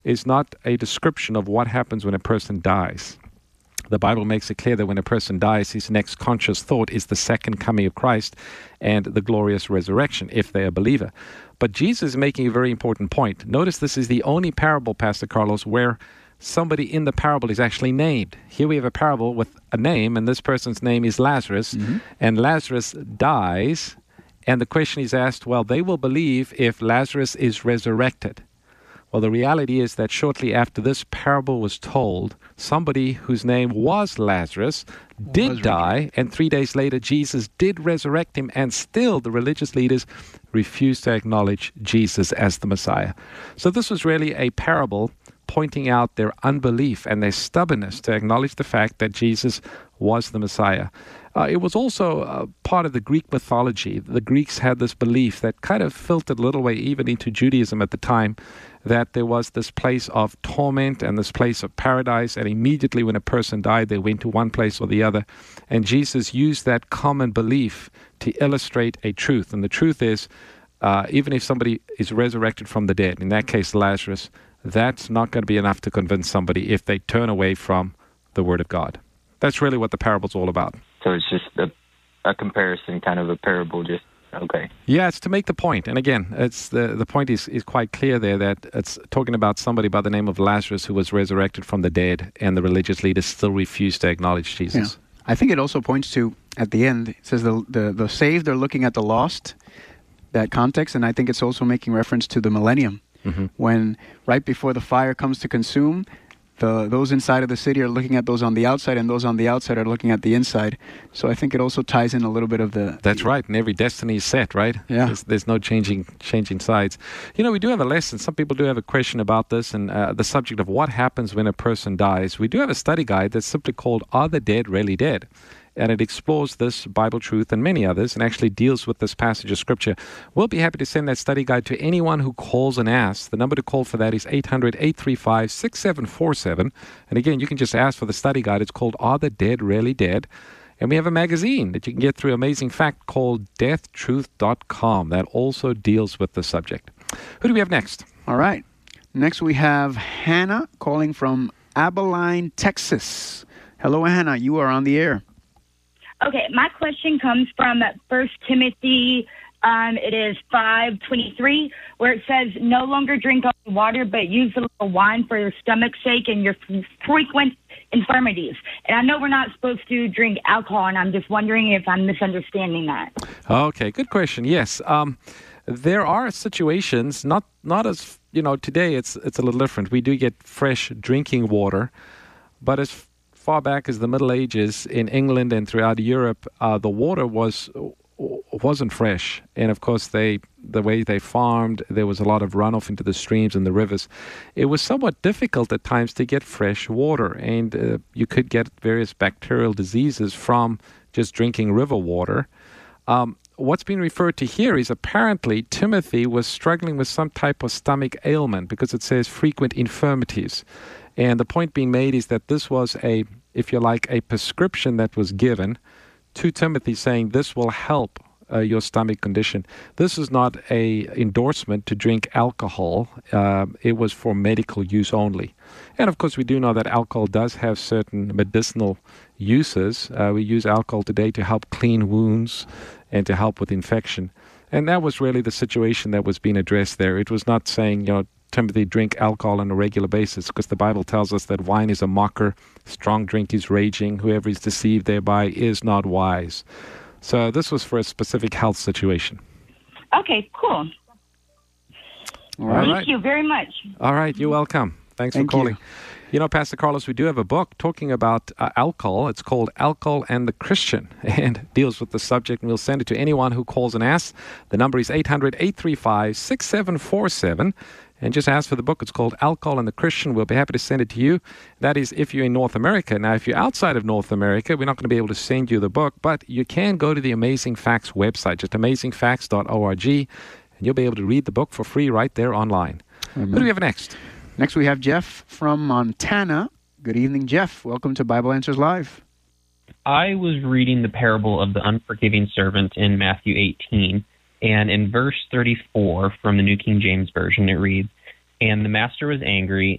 is not a description of what happens when a person dies. The Bible makes it clear that when a person dies, his next conscious thought is the second coming of Christ and the glorious resurrection, if they're a believer. But Jesus is making a very important point. Notice this is the only parable, Pastor Carlos, where somebody in the parable is actually named. Here we have a parable with a name, and this person's name is Lazarus, and Lazarus dies, and the question is asked, well, they will believe if Lazarus is resurrected. Well, the reality is that shortly after this parable was told, somebody whose name was Lazarus did die, and 3 days later Jesus did resurrect him, and still the religious leaders refused to acknowledge Jesus as the Messiah. So this was really a parable pointing out their unbelief and their stubbornness to acknowledge the fact that Jesus was the Messiah. It was also part of the Greek mythology. The Greeks had this belief that kind of filtered a little way even into Judaism at the time, that there was this place of torment and this place of paradise, and immediately when a person died, they went to one place or the other. And Jesus used that common belief to illustrate a truth. And the truth is, even if somebody is resurrected from the dead, in that case Lazarus, that's not going to be enough to convince somebody if they turn away from the Word of God. That's really what the parable's all about. So it's just a comparison, kind of a parable, just, okay. Yeah, it's to make the point. And again, it's the point is quite clear there, that it's talking about somebody by the name of Lazarus who was resurrected from the dead, and the religious leaders still refused to acknowledge Jesus. Yeah. I think it also points to, at the end, it says the saved are looking at the lost, that context, and I think it's also making reference to the millennium. When right before the fire comes to consume, those inside of the city are looking at those on the outside, and those on the outside are looking at the inside. So I think it also ties in a little bit of the... That's right, and every destiny is set, right? Yeah. There's no changing sides. You know, we do have a lesson. Some people do have a question about this, and the subject of what happens when a person dies. We do have a study guide that's simply called Are the Dead Really Dead? And it explores this Bible truth and many others, and actually deals with this passage of Scripture. We'll be happy to send that study guide to anyone who calls and asks. The number to call for that is 800-835-6747. And again, you can just ask for the study guide. It's called Are the Dead Really Dead? And we have a magazine that you can get through Amazing Fact called deathtruth.com that also deals with the subject. Who do we have next? All right. Next we have Hannah calling from Abilene, Texas. Hello, Hannah. You are on the air. Okay, my question comes from 1 Timothy, it is 5:23, where it says, no longer drink only water, but use a little wine for your stomach's sake and your frequent infirmities. And I know we're not supposed to drink alcohol, and I'm just wondering if I'm misunderstanding that. Okay, good question. Yes, there are situations, not as, today it's a little different. We do get fresh drinking water, but as far back as the Middle Ages in England and throughout Europe, the water wasn't fresh, and of course the way they farmed, there was a lot of runoff into the streams and the rivers. It was somewhat difficult at times to get fresh water, and you could get various bacterial diseases from just drinking river water. What's being referred to here is apparently Timothy was struggling with some type of stomach ailment, because it says frequent infirmities. And the point being made is that this was a prescription that was given to Timothy, saying this will help your stomach condition. This is not a endorsement to drink alcohol. It was for medical use only. And of course, we do know that alcohol does have certain medicinal uses. We use alcohol today to help clean wounds and to help with infection. And that was really the situation that was being addressed there. It was not saying, Timothy, drink alcohol on a regular basis, because the Bible tells us that wine is a mocker, strong drink is raging, whoever is deceived thereby is not wise. So this was for a specific health situation. Okay, cool. All right. Thank you very much. All right, you're welcome. Thanks for calling. Pastor Carlos, we do have a book talking about alcohol. It's called Alcohol and the Christian, and deals with the subject, and we'll send it to anyone who calls and asks. The number is 800-835-6747. And just ask for the book. It's called Alcohol and the Christian. We'll be happy to send it to you. That is if you're in North America. Now, if you're outside of North America, we're not going to be able to send you the book, but you can go to the Amazing Facts website, just amazingfacts.org, and you'll be able to read the book for free right there online. Who do we have next? Next, we have Jeff from Montana. Good evening, Jeff. Welcome to Bible Answers Live. I was reading the parable of the unforgiving servant in Matthew 18. And in verse 34 from the New King James Version, it reads, And the master was angry